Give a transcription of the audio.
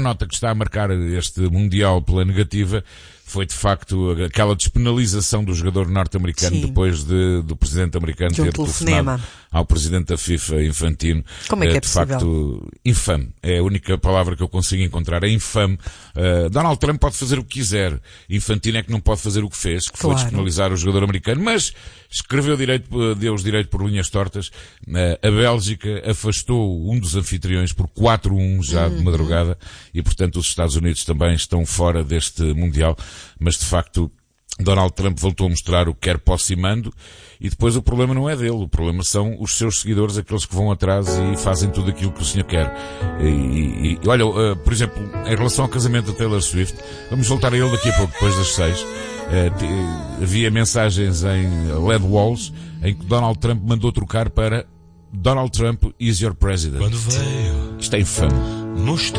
nota que está a marcar este Mundial pela negativa foi de facto aquela despenalização do jogador norte-americano depois do presidente americano ter telefonado ao presidente da FIFA, Infantino. Como é que é de facto infame. É a única palavra que eu consigo encontrar. É infame. Donald Trump pode fazer o que quiser. Infantino é que não pode fazer o que fez, que foi despenalizar o jogador americano, mas deu os direitos por linhas tortas. A Bélgica afastou um dos anfitriões por 4-1 já de madrugada e, portanto, os Estados Unidos também estão fora deste Mundial. Mas, de facto, Donald Trump voltou a mostrar o que quer posse e mando, e depois o problema não é dele, o problema são os seus seguidores, aqueles que vão atrás e fazem tudo aquilo que o senhor quer. E olha, por exemplo, em relação ao casamento da Taylor Swift, vamos voltar a ele daqui a pouco, depois das 6. Havia mensagens em LED Walls em que Donald Trump mandou trocar para Donald Trump is your president. Isto é infame.